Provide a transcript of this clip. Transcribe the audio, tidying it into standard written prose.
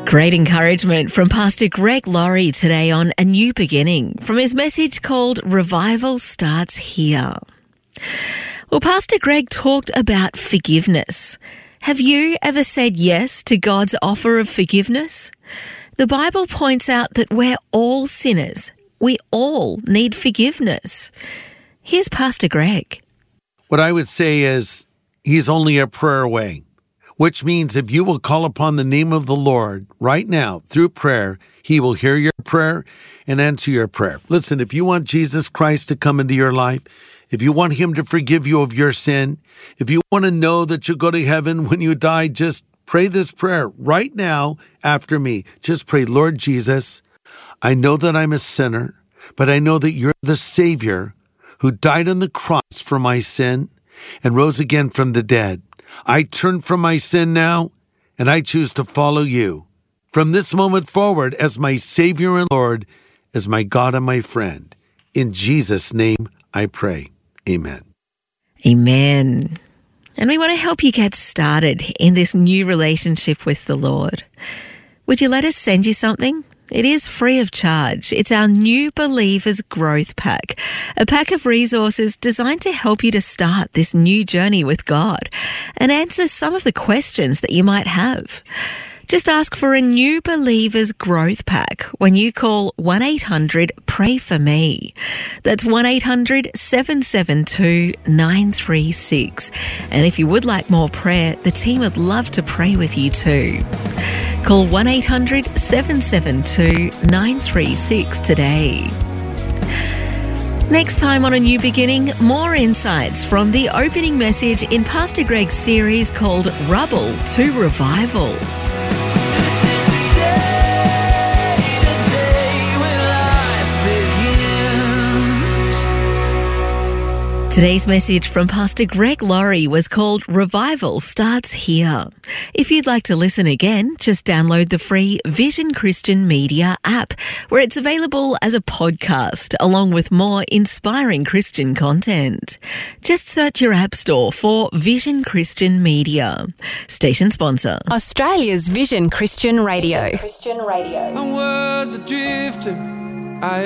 Great encouragement from Pastor Greg Laurie today on A New Beginning from his message called Revival Starts Here. Well, Pastor Greg talked about forgiveness. Have you ever said yes to God's offer of forgiveness? The Bible points out that we're all sinners. We all need forgiveness. Here's Pastor Greg. What I would say is he's only a prayer away, which means if you will call upon the name of the Lord right now through prayer, he will hear your prayer and answer your prayer. Listen, if you want Jesus Christ to come into your life, if you want him to forgive you of your sin, if you want to know that you'll go to heaven when you die, just pray this prayer right now after me. Just pray, Lord Jesus, I know that I'm a sinner, but I know that you're the Savior who died on the cross for my sin and rose again from the dead. I turn from my sin now, and I choose to follow you from this moment forward as my Savior and Lord, as my God and my friend. In Jesus' name I pray. Amen. Amen. And we want to help you get started in this new relationship with the Lord. Would you let us send you something? It is free of charge. It's our New Believers Growth Pack, a pack of resources designed to help you to start this new journey with God and answer some of the questions that you might have. Just ask for a New Believers Growth Pack when you call 1-800-PRAY-FOR-ME. That's 1-800-772-936. And if you would like more prayer, the team would love to pray with you too. Call 1-800-772-936 today. Next time on A New Beginning, more insights from the opening message in Pastor Greg's series called Rubble to Revival. Today's message from Pastor Greg Laurie was called Revival Starts Here. If you'd like to listen again, just download the free Vision Christian Media app, where it's available as a podcast, along with more inspiring Christian content. Just search your app store for Vision Christian Media. Station sponsor, Australia's Vision Christian Radio. I was a drifter